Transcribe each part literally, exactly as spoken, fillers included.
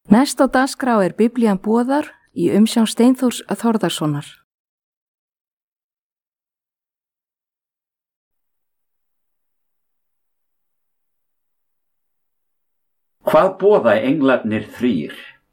Næst á dagskrá er Biblían boðar í umsjón Steinþórs Þórðarsonar. Hvað boða englarnir þrír?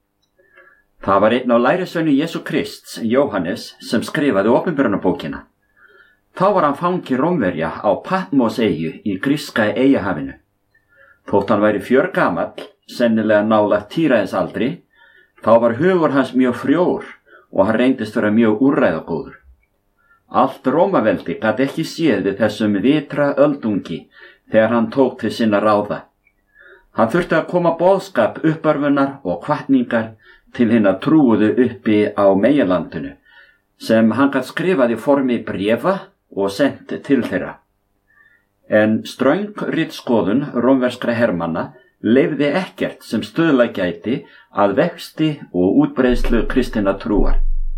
Það var einn á lærisveinu Jesú Krists, Jóhannes, sem skrifaði opinberunarbókina. Þá var hann fangi Rómverja á Patmos-eyju í gríska eyjahafinu. Þótt hann væri fjörgamall, sennilega nálægt tíræðisaldri, þá var hugur hans mjög frjór og hann reyndist vera mjög úrræðagóður. Allt Rómaveldi gat ekki séð við þessum vitra öldungi þegar hann tók til sinna ráða. Hann þurfti að koma boðskap uppörfunar og hvatningar til hinna trúuðu uppi á meginlandinu, sem hann gat skrifað í formi bréfa og sent til þeirra. En ströng ritskoðun rómverskra hermanna leyfði ekkert sem stuðla gæti að vexti og útbreiðslu kristinna trúar.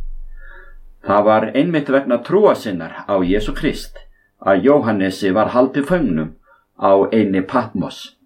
Það var einmitt vegna trúar sinnar á Jesú Krist að Jóhannesi var haldið föngnum á eynni Patmos.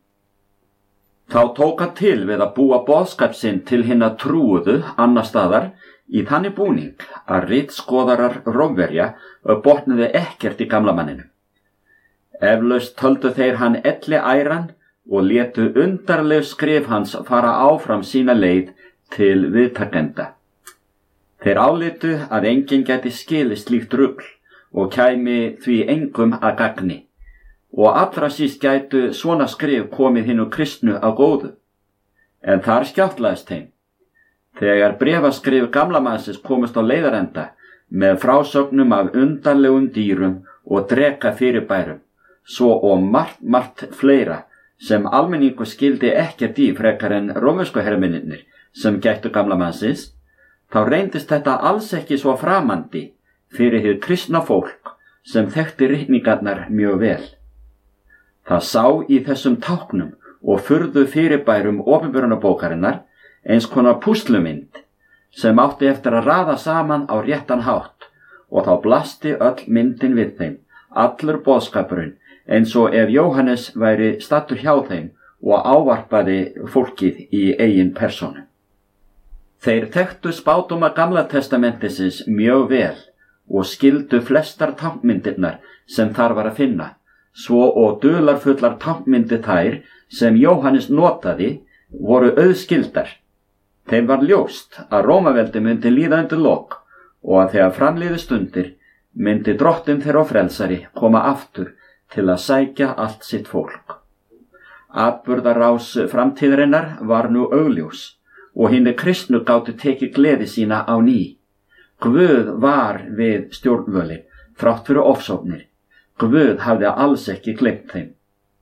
Þá tók hann til við að búa boðskap sinn til hinna trúuðu annar staðar í þannig búning að ritskoðarar Rómverja botnuðu ekkert í gamla manninu. Eflaust töldu þeir hann elli æran og létu undarleg skrif hans fara áfram sína leið til viðtakenda. Þeir álitu að enginn gæti skilið slíkt rugl og kæmi því engum að gagni, og allra síst gætu svona skrif komið hinnu kristnu á góðu. En þar skjáttlaðist þeim. Þegar bréfaskrif gamla mannsins komust á leiðarenda með frásögnum af undarlegum dýrum og dreka fyrirbærum, svo og margt, margt fleira, sem almenningu skildi ekkert í frekar en rómversku hermennirnir sem gættu gamla mannsins, þá reyndist þetta alls ekki svo framandi fyrir hið kristna fólk sem þekkti ritningarnar mjög vel. Það sá í þessum táknum og furðu fyrirbærum opinberunarbókarinnar eins konar púslumynd sem átti eftir að raða saman á réttan hátt, og þá blasti öll myndin við þeim, allur boðskapurinn, eins og ef Jóhannes væri stattur hjá þeim og ávarpaði fólkið í eigin persónu. Þeir þekktu spádóma Gamla testamentisins mjög vel og skildu flestar táknmyndirnar sem þar var að finna, svo og dularfullar táknmyndir þær sem Jóhannes notaði voru auðskildar. Þeim var ljóst að Rómaveldi myndi líða undir lok og að þegar framliðu stundir myndi drottinn þeirra og frelsari koma aftur til að sækja allt sitt fólk. Atburðarás framtíðarinnar var nú augljós og hinni kristnu gátu tekið gleði sína á ný. Guð var við stjórnvölin þrátt fyrir ofsóknir. Guð hafði alls ekki gleymt þeim.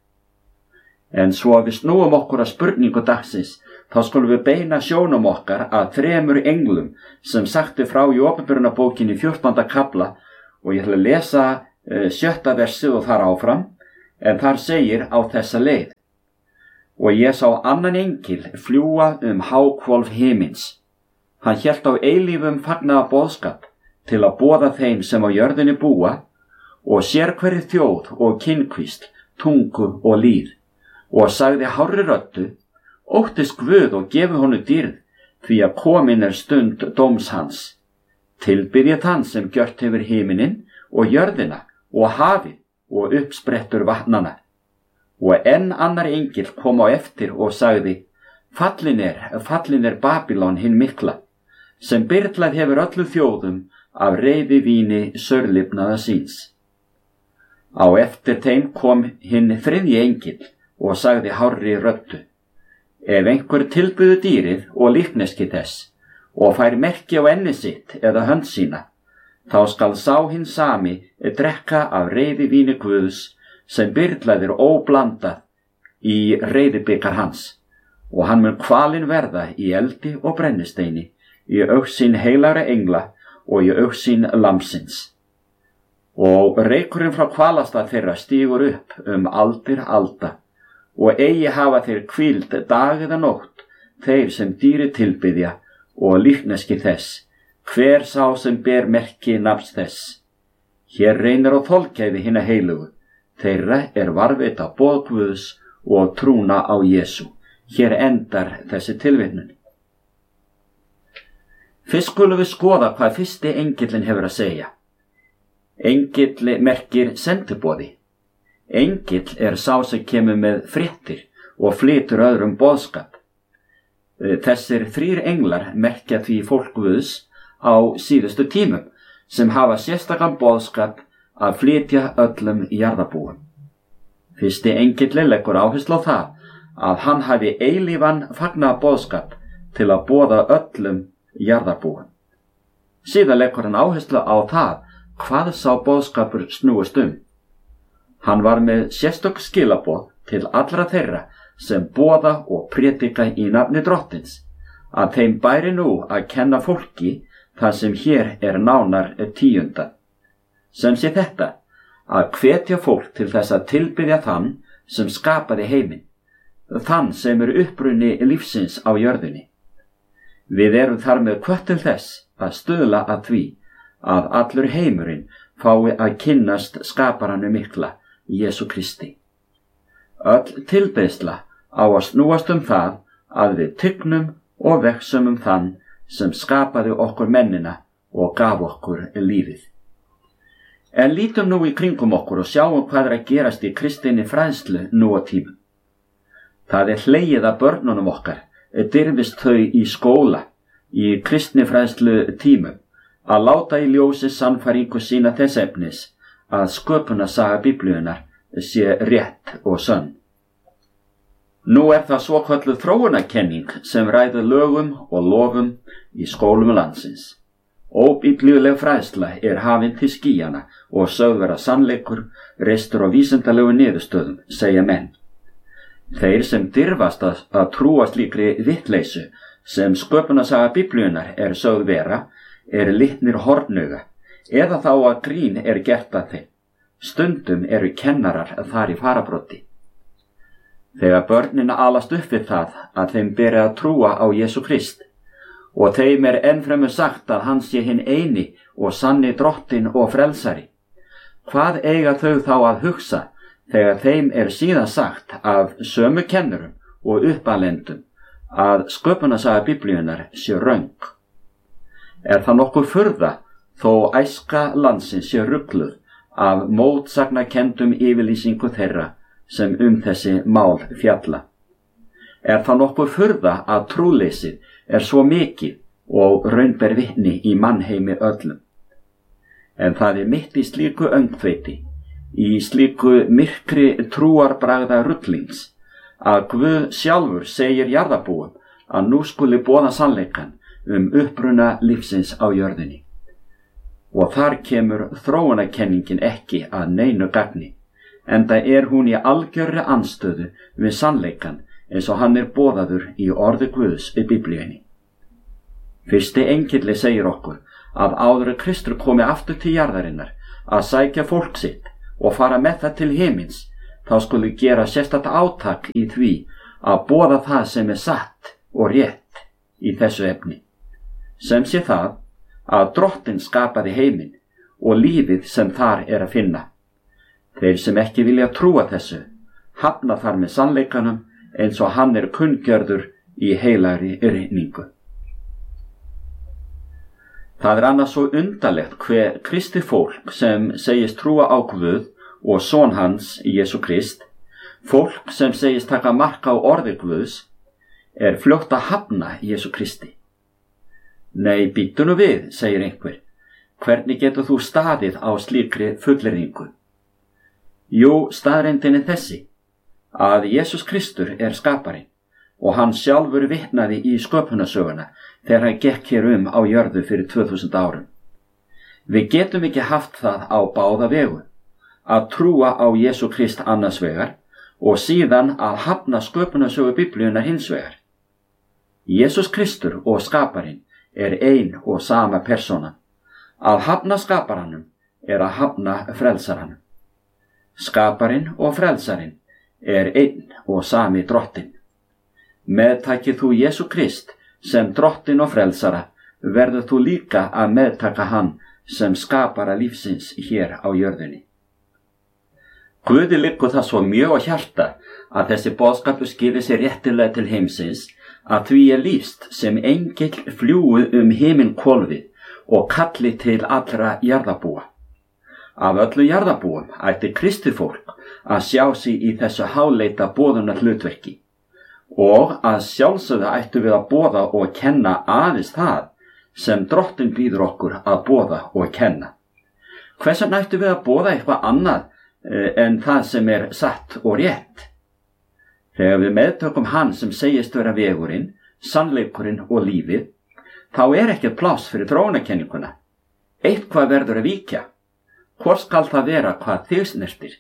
En svo að við snúum okkur að spurningu dagsins, þá skulum við beina sjónum okkar að þremur englum sem sagti frá í opinberunarbókinni fjórtánda kafla, og ég ætla að lesa sjötta versið og þar áfram, en þar segir á þessa leið: Og ég sá annan engil fljúga um háhvolf himins. Hann hélt á eilífum fagnaða boðskap til að boða þeim sem á jörðinni búa, og sér hverri þjóð og kynkvísl, tungu og lýð, og sagði hárri röddu: Óttist Guð og gefi honum dýrð, því að komin er stund dóms hans. Tilbiðið þann sem gjört hefur himinin og jörðina og hafið og uppsprettur vatnana. Og enn annar engil kom á eftir og sagði: Fallin er, fallin er Babylon hinn mikla, sem byrlað hefur öllu þjóðum af reiði víni saurlifnaða síns. Á eftir þeim kom hinn þriðji engil og sagði hárri röddu: Ef einhver tilbyðu dýrið og líkneski þess og fær merki á enni sitt eða hönd sína, þá skal sá hinn sami drekka af reiði víni Guðs sem byrlaðir óblandað í reiðibikar hans, og hann mun kvalinn verða í eldi og brennisteini, í augsýn heilagra engla og í augsýn lambsins. Og reykurinn frá kvalastað þeirra stígur upp um aldir alda, og eigi hafa þeir hvíld dag eða nótt, þeir sem dýri tilbyðja og líkneski þess, hver sá sem ber merki nafns þess. Hér reynir á þolgæði hinna heilugu, þeirra er varðveita boð Guðs og trúna á Jesú. Hér endar þessi tilvitnun. Fyrst skulum við skoða hvað fyrsti engillinn hefur að segja. Engill merkir sendiboði. Engill er sá sem kemur með fréttir og flytur öðrum boðskap. Þessir þrír englar merkja því fólk Guðs á síðustu tímum sem hafa sérstakann boðskap að flytja öllum jarðarbúum. Fyrsti engill leggur áherslu á það að hann hafi eilífan fagnaða boðskap til að boða öllum jarðarbúum. Síðan leggur hann áherslu á það hvað sá boðskapur snúist um. Hann var með sérstök skilaboð til allra þeirra sem boða og prédika í nafni Drottins, að þeim bæri nú að kenna fólki það sem hér er nánar tíunda. Sem sé þetta, að hvetja fólk til þess að tilbiðja þann sem skapaði heiminn, þann sem er uppruni lífsins á jörðinni. Við erum þar með hvött til þess að stuðla að því að allur heimurinn fái að kynnast skaparanum mikla, Jesú Kristi. Öll tilbeiðsla á að snúast um það að við tygnum og vegsum um þann sem skapaði okkur mennina og gaf okkur lífið. En lítum nú í kringum okkur og sjáum hvað er að gerast í kristinni fræðslu nú á tímum. Það er hlegið að börnunum okkar, dirfist þau í skóla, í kristni fræðslu tímum, að láta í ljósi sannfæringu sína þess efnis að sköpunarsaga Biblíunnar sé rétt og sönn. Nú er það svokölluð þróunarkenning sem ræður lögum og lofum í skólum landsins. Óbiblíuleg fræðsla er hafin til skýjana og sögð vera sannleikur, reistur á vísindalegu niðurstöðum, segja menn. Þeir sem dirfast að, að trúa slíkri vittleysu sem sköpunarsaga Biblíunnar er sögð vera, er litnir hornuga, eða þá að grín er gert að þeim. Stundum eru kennarar þar í farabroddi. Þegar börnin alast upp við það að þeim beri að trúa á Jesú Krist og þeim er ennfremur sagt að hann sé hinn eini og sanni Drottinn og frelsari, hvað eiga þau þá að hugsa þegar þeim er síðan sagt af sömu kennurum og uppalendum að sköpunarsaga Biblíunnar sé röng? Er það nokkuð furða þó æska landsins sé rugluð af mótsagnakendum yfirlýsingu þeirra sem um þessi mál fjalla? Er það nokkuð furða að trúleysið er svo mikið og raun ber vitni í mannheimi öllum? En það er mitt í slíku öngþveiti, í slíku myrkri trúarbragða ruglings, að Guð sjálfur segir jarðarbúum að nú skuli boða sannleikann um uppruna lífsins á jörðinni. Og þar kemur þróunarkenningin ekki að neinu gagni, enda er hún í algjörri andstöðu við sannleikann eins og hann er boðaður í orði Guðs í Biblíunni. Fyrsti engilli segir okkur að áður en Kristur komi aftur til jarðarinnar að sækja fólk sitt og fara með það til himins, þá skuli gera sérstakt átak í því að boða það sem er satt og rétt í þessu efni. Sem sé það að Drottinn skapaði heiminn og lífið sem þar er að finna. Þeir sem ekki vilja trúa þessu, hafna þar með sannleikanum eins og hann er kunngjörður í heilagri ritningu. Það er annars svo undarlegt hve kristi fólk sem segist trúa á Guð og son hans, Jesú Krist, fólk sem segist taka mark á orði Guðs, er fljótt að hafna Jesú Kristi. Nei, bíddu nú við, segir einhver. Hvernig getur þú staðið á slíkri fullyrðingu? Jú, staðreyndin er þessi, að Jesús Kristur er skaparinn og hann sjálfur vitnaði í sköpunarsöguna þegar hann gekk hér um á jörðu fyrir tvö þúsund árum. Við getum ekki haft það á báða vegu, að trúa á Jesú Krist annars vegar og síðan að hafna sköpunarsögu Biblíunnar hins vegar. Jesús Kristur og skaparinn er ein og sama persóna. Að hafna skaparanum er að hafna frelsaranum. Skaparinn og frelsarinn er einn og sami Drottinn. Meðtakir þú Jesú Krist sem Drottinn og frelsara, verður þú líka að meðtaka hann sem skapara lífsins hér á jörðinni. Guði liggur það svo mjög á hjarta að þessi boðskapur skili sér réttilega til heimsins að því er lýst sem engill fljúi um himinhvolfið og kalli til allra jarðarbúa. Af öllu jarðarbúum ætti kristið fólk að sjá sig í þessu háleita boðunar hlutverki og að sjálfsögðu ættu við að boða og kenna aðeins það sem Drottinn býður okkur að boða og kenna. Hvers vegna ættu við að boða eitthvað annað en það sem er satt og rétt? Þegar við meðtökum hann sem segist vera vegurinn, sannleikurinn og lífið, þá er ekkert pláss fyrir þróunarkenninguna. Eitthvað verður að víkja. Hvor skal það vera hvað þig snertir?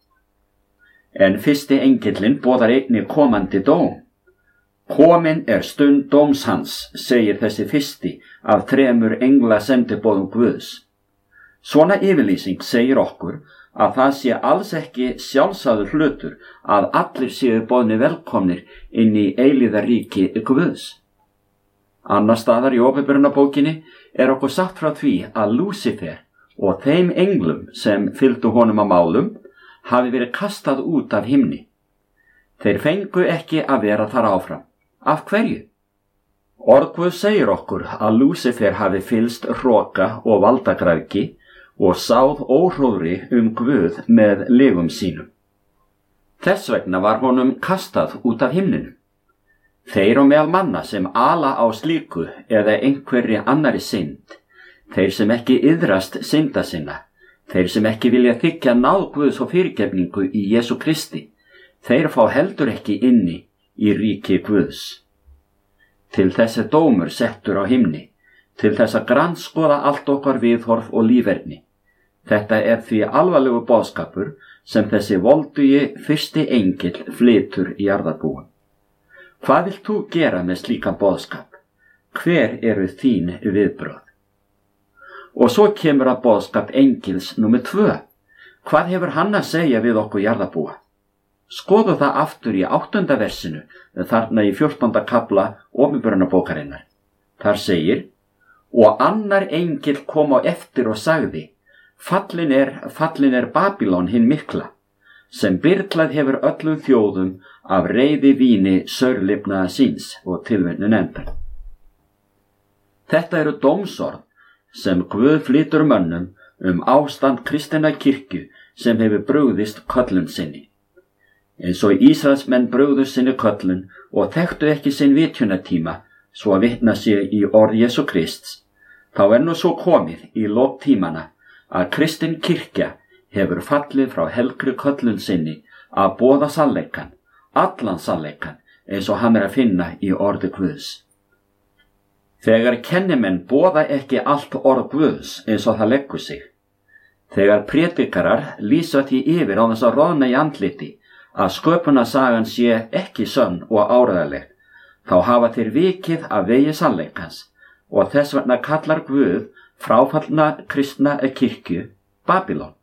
En fyrsti engillinn boðar einnig komandi dóm. Komin er stund dóms hans, segir þessi fyrsti af þremur engla sendiboðum Guðs. Svona yfirlýsing segir okkur að það sé alls ekki sjálfsagður hlutur að allir séu boðnir velkomnir inn í eilíðaríki Guðs. Annar staðar í Opinberunarbókinni er okkur sagt frá því að Lúsifer og þeim englum sem fylgdu honum á málum hafi verið kastað út af himni. Þeir fengu ekki að vera þar áfram. Af hverju? Orð Guðs segir okkur að Lúsifer hafi fylgst hroka og valdagræðgi og sáð óhróðri um Guð með legum sínum. Þess vegna var honum kastað út af himninum. Þeir og meðal manna sem ala á slíku eða einhverri annari synd, þeir sem ekki iðrast synda sinna, þeir sem ekki vilja þiggja náð Guðs og fyrirgefningu í Jesú Kristi, þeir fá heldur ekki inni í ríki Guðs. Til þess er dómur settur á himni, til þess að grandskoða allt okkar viðhorf og líferni. Þetta er því alvarlegu boðskapur sem þessi voldugi fyrsti engill flytur í jarðarbúum. Hvað vilt þú gera með slíkan boðskap? Hver eru þín viðbrögð? Og svo kemur að boðskap engils númer tvö. Hvað hefur hann að segja við okkur jarðarbúa? Skoðu það aftur í áttunda versinu, þarna í fjórtánda kafla Opinberunarbókarinnar. Þar segir, og annar engill kom á eftir og sagði, fallin er, fallin er Babylon hinn mikla, sem byrlað hefur öllum þjóðum af reiði víni saurlifnaða síns og tilvitnun endar. Þetta eru dómsorð sem Guð flytur mönnum um ástand kristinnar kirkju sem hefur brugðist köllun sinni. Eins og Ísraelsmenn brugðu sinni köllun og þekktu ekki sinn vitjunartíma svo að vitna sér í orð Jesú Krists, þá er nú svo komið í lok tímana að kristin kirkja hefur fallið frá helgri köllun sinni að boða sannleikann, allan sannleikann, eins og hann er að finna í orði Guðs. Þegar kennimenn boða ekki allt orð Guðs eins og það leggur sig, þegar prédikarar lýsa því yfir á þess að roðna í andliti að sköpunarsagan sé ekki sönn og áreiðanleg, þá hafa þeir vikið af vegi sannleikans og þess vegna kallar Guð fráfallna kristna kirkju Babylon.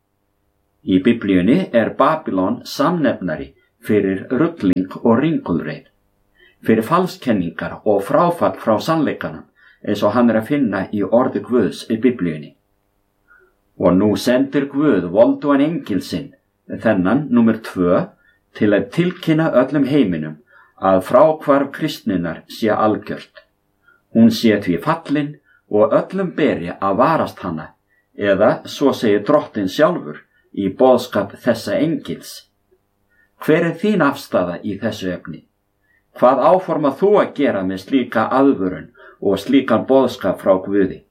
Í Biblíunni er Babylon samnefnari fyrir rugling og ringulreið, fyrir falskenningar og fráfall frá sannleikanum eins og hann er að finna í orði Guðs í Biblíunni. Og nú sendir Guð voldugan engil sinn, þennan númer tvö, til að tilkynna öllum heiminum að fráhvarf kristninnar sé algjört. Hún sé því fallin og öllum beri að varast hana, eða svo segir Drottinn sjálfur í boðskap þessa engils. Hver er þín afstaða í þessu efni? Hvað áformar þú að gera með slíka aðvörun og slíkan boðskap frá Guði?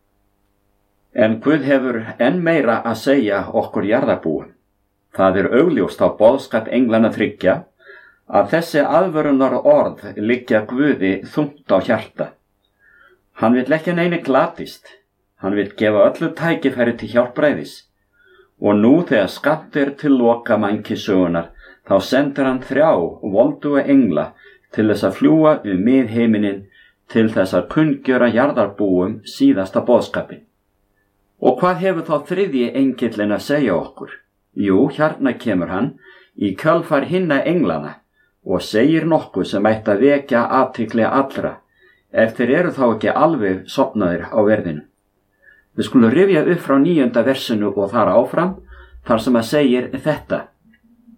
En Guð hefur enn meira að segja okkur jarðarbúum. Það er augljóst á boðskap englana þriggja að þessi aðvörunar orð liggja Guði þungt á hjarta. Hann vill ekki neini glatist, hann vill gefa öllu tækifæri til hjálpræðis og nú þegar skammt er til loka mannkynssögunnar þá sendir hann þrjá volduga engla til þess að fljúga um miðheiminin til þess að kunngjöra jarðarbúum síðasta boðskapin. Og hvað hefur þá þriðji engillinn að segja okkur? Jú, hérna kemur hann í kjölfar hinna englana og segir nokkuð sem ætti að vekja athygli allra, ef þeir eru þá ekki alveg sofnaðir á verðinu. Við skulum rifja upp frá níunda versinu og þar áfram, þar sem að segir þetta.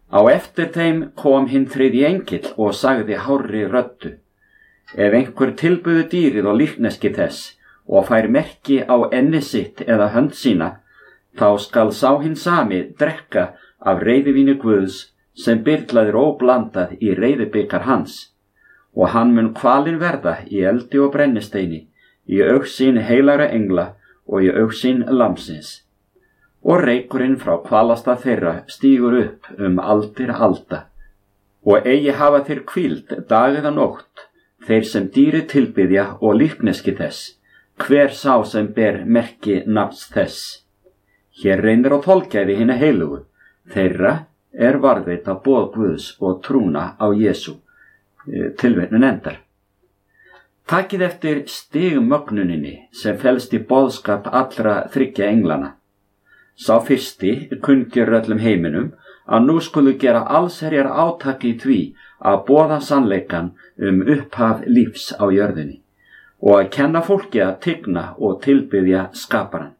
Á eftir þeim kom hinn þriðji engill og sagði hárri röddu: Ef einhver tilbuðu dýrið og líkneski þess og fær merki á enni sitt eða hönd sína, þá skal sá hinn sami drekka af reiðivíni Guðs sem byrlaðir óblandað í reiðibikar hans, og hann mun kvalinn verða í eldi og brennisteini, í augsýn heilagra engla og í augsýn lamsins. Og reykurinn frá kvalastað þeirra stígur upp um aldir alda, og eigi hafa þeir hvíld dag eða nótt, þeir sem dýri tilbiðja og líkneski þess, hver sá sem ber merki nafns þess. Hér reynir á þolgæði hinna heilugu, þeirra er varðveita boð Guðs og trúna á Jesú. Tilvitnun endar. Takið eftir stigmögnuninni sem felst í boðskap allra þriggja englana. Sá fyrsti kunngjör öllum heiminum að nú skulu gera allsherjar átak í því að boða sannleikann um upphaf lífs á jörðinni og að kenna fólki að tigna og tilbiðja skaparann.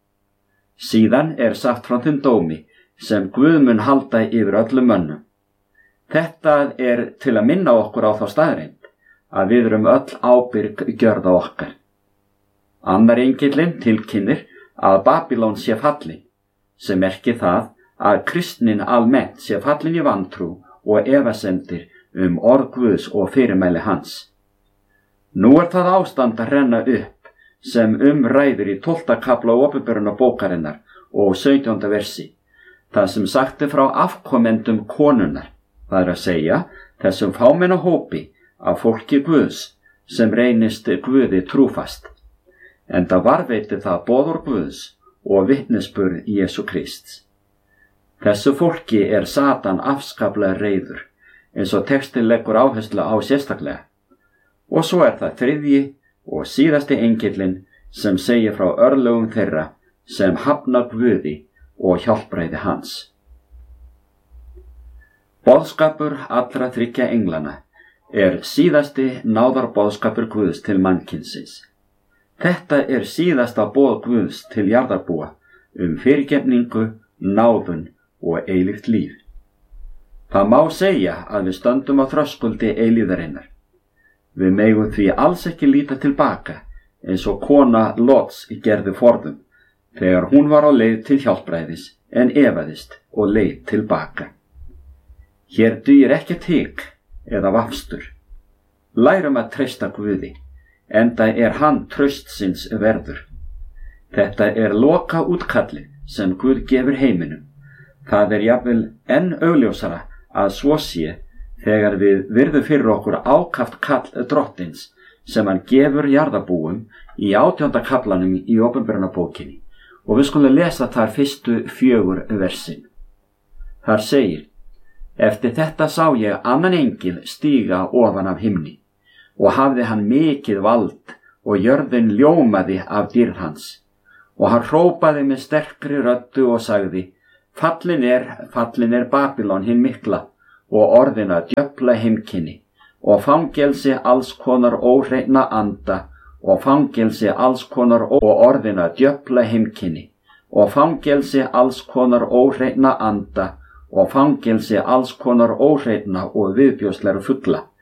Síðan er sagt frá þeim dómi sem Guð mun halda yfir öllum mönnum. Þetta er til að minna okkur á þá staðreynd að við erum öll ábyrg gjörða okkar. Annar engillinn tilkynnir að Babylon sé fallin, sem merkir það að kristnin almennt sé fallin í vantrú og efasemdir um orð Guðs og fyrirmæli hans. Nú er það ástand að renna upp sem umræður í tólfta kafla Opinberunarbókarinnar og sautjánda versi, það sem sagt er frá afkomendum konunnar, það er að segja þessum fámenna hópi af fólki Guðs sem reynist Guði trúfast, enda varveiti það boður Guðs og vitnisburð Jesú Krists. Þessu fólki er Satan afskaplega reiður, eins og textin leggur áherslu á sérstaklega. Og svo er það þriðji og síðasti engillinn sem segir frá örlögum þeirra sem hafna Guði og hjálpræði hans. Boðskapur allra þriggja englana er síðasti náðarboðskapur Guðs til mannkynsins. Þetta er síðasta boð Guðs til jarðarbúa um fyrirgefningu, náðun og eilíft líf. Það má segja að við stöndum á þröskuldi eilíðarinnar. Við megum því alls ekki líta tilbaka eins og kona Lots gerði forðum þegar hún var á leið til hjálpræðis en efaðist og leið tilbaka. Hér dugir ekkert hik eða vafstur. Lærum að treysta Guði, enda er hann traustsins verður. Þetta er loka útkallið sem Guð gefur heiminum. Það er jafnvel enn augljósara að svo sé þegar við virðum fyrir okkur ákaft kall drottins sem hann gefur jarðarbúum í átjánda kaflanum í Opinberunarbókinni, og við skulum lesa þar fyrstu fjögur versin. Þar segir: Eftir þetta sá ég annan engil stíga ofan af himni, og hafði hann mikið vald, og jörðin ljómaði af dýrð hans. Og hann hrópaði með sterkri röddu og sagði: Fallin er, fallin er Babylon hinn mikla, og orðin að djöfla heimkynni, og fangelsi alls konar óhreina anda, og fangelsi alls konar og orðin að djöfla heimkynni, og fangelsi alls konar óhreina anda, og fangelsi alls konar óhreina og viðbjóðslegra fugla,